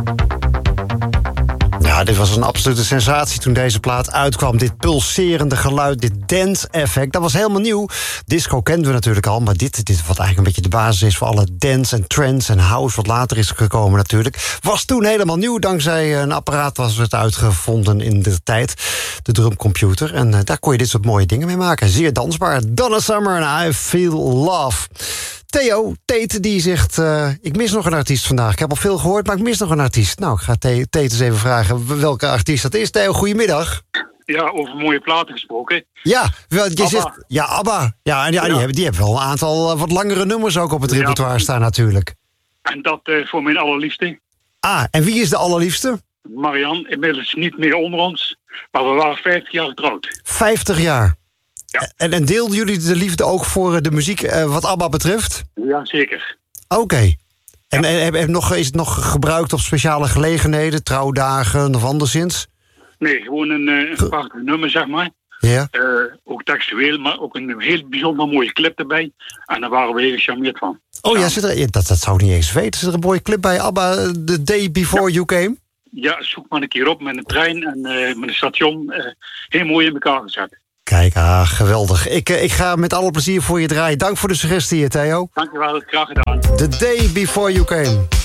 Ja, dit was een absolute sensatie toen deze plaat uitkwam. Dit pulserende geluid, dit dance-effect, dat was helemaal nieuw. Disco kenden we natuurlijk al, maar dit wat eigenlijk een beetje de basis is voor alle dance en trance en house, wat later is gekomen natuurlijk, was toen helemaal nieuw. Dankzij een apparaat was het uitgevonden in de tijd, de drumcomputer. En daar kon je dit soort mooie dingen mee maken. Zeer dansbaar. Donna Summer en I Feel Love. Theo, Tate, die zegt, ik mis nog een artiest vandaag. Ik heb al veel gehoord, maar ik mis nog een artiest. Nou, ik ga Tate eens even vragen welke artiest dat is. Theo, goedemiddag. Ja, over mooie platen gesproken. Ja, je ABBA. zegt, ja, ABBA. Ja, en die hebben wel een aantal wat langere nummers ook op het repertoire staan natuurlijk. En dat voor mijn allerliefste. Ah, en wie is de allerliefste? Marianne, inmiddels niet meer onder ons. Maar we waren 50 jaar getrouwd. 50 jaar. Ja. En deelden jullie de liefde ook voor de muziek wat ABBA betreft? Ja, zeker. Oké. En is het nog gebruikt op speciale gelegenheden, trouwdagen of anderszins? Nee, gewoon een prachtig nummer, zeg maar. Ja. Ook textueel, maar ook een heel bijzonder mooie clip erbij. En daar waren we heel gecharmeerd van. Oh ja, dat zou ik niet eens weten. Zit er een mooie clip bij ABBA, The Day Before You Came? Ja, zoek maar een keer op met een trein en met een station. Heel mooi in elkaar gezet. Kijk, geweldig. Ik ga met alle plezier voor je draaien. Dank voor de suggestie, Theo. Dankjewel, graag gedaan. The Day Before You Came.